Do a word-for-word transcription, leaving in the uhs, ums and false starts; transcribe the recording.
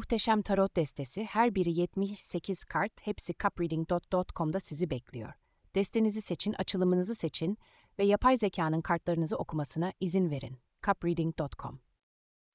muhteşem tarot destesi, her biri yetmiş sekiz kart, hepsi cupreading nokta com'da sizi bekliyor. Destenizi seçin, açılımınızı seçin ve yapay zekanın kartlarınızı okumasına izin verin. cupreading nokta com